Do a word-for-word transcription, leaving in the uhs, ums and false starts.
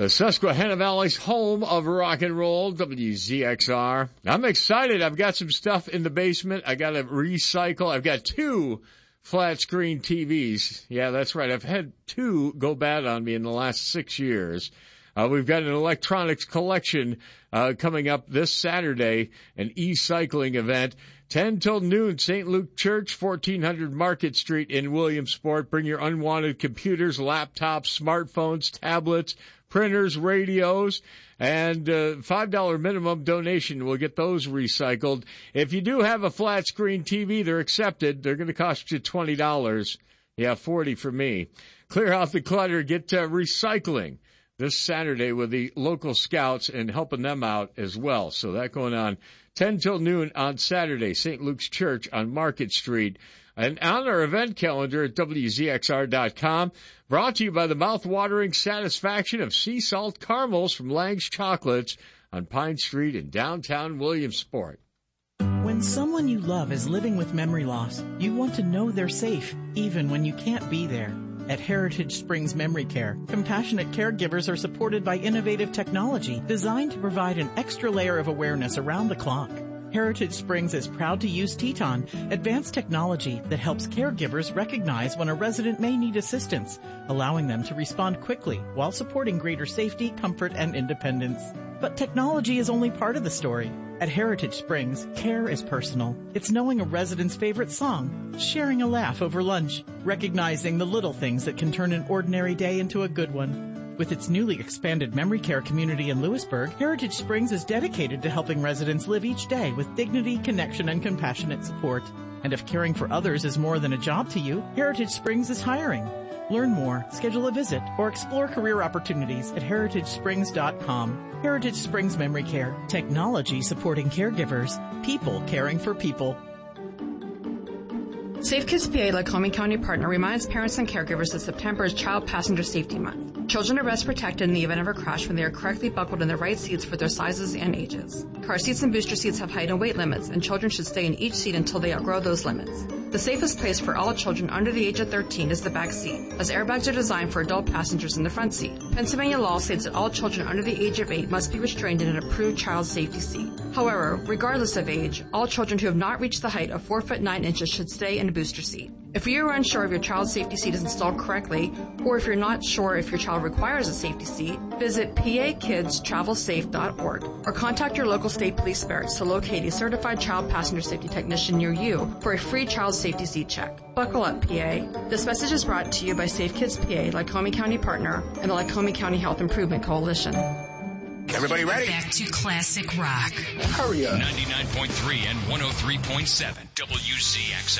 The Susquehanna Valley's home of rock and roll, W Z X R. I'm excited. I've got some stuff in the basement. I got to recycle. I've got two flat screen T Vs. Yeah, that's right. I've had two go bad on me in the last six years. Uh, we've got an electronics collection uh, coming up this Saturday, an e-cycling event. ten till noon, Saint Luke Church, fourteen hundred Market Street in Williamsport. Bring your unwanted computers, laptops, smartphones, tablets, printers, radios, and uh, five dollars minimum donation. We'll get those recycled. If you do have a flat screen T V, they're accepted. They're going to cost you twenty dollars. Yeah, forty dollars for me. Clear out the clutter. Get uh, recycling this Saturday with the local scouts and helping them out as well. So that going on ten till noon on Saturday, Saint Luke's Church on Market Street. And on our event calendar at W Z X R dot com, brought to you by the mouth-watering satisfaction of sea salt caramels from Lang's Chocolates on Pine Street in downtown Williamsport. When someone you love is living with memory loss, you want to know they're safe, even when you can't be there. At Heritage Springs Memory Care, compassionate caregivers are supported by innovative technology designed to provide an extra layer of awareness around the clock. Heritage Springs is proud to use Teton, advanced technology that helps caregivers recognize when a resident may need assistance, allowing them to respond quickly while supporting greater safety, comfort, and independence. But technology is only part of the story. At Heritage Springs, care is personal. It's knowing a resident's favorite song, sharing a laugh over lunch, recognizing the little things that can turn an ordinary day into a good one. With its newly expanded memory care community in Lewisburg, Heritage Springs is dedicated to helping residents live each day with dignity, connection, and compassionate support. And if caring for others is more than a job to you, Heritage Springs is hiring. Learn more, schedule a visit, or explore career opportunities at heritage springs dot com. Heritage Springs Memory Care. Technology supporting caregivers. People caring for people. Safe Kids P A, Lycoming County partner, reminds parents and caregivers that September is Child Passenger Safety Month. Children are best protected in the event of a crash when they are correctly buckled in the right seats for their sizes and ages. Car seats and booster seats have height and weight limits, and children should stay in each seat until they outgrow those limits. The safest place for all children under the age of thirteen is the back seat, as airbags are designed for adult passengers in the front seat. Pennsylvania law states that all children under the age of eight must be restrained in an approved child safety seat. However, regardless of age, all children who have not reached the height of four foot nine inches should stay in a booster seat. If you are unsure if your child's safety seat is installed correctly, or if you're not sure if your child requires a safety seat, visit P A kids travel safe dot org or contact your local state police barracks to locate a certified child passenger safety technician near you for a free child safety seat check. Buckle up, P A. This message is brought to you by Safe Kids P A, Lycoming County partner, and the Lycoming County Health Improvement Coalition. Everybody ready? Back to classic rock. Hurry up. ninety-nine point three and one oh three point seven W Z X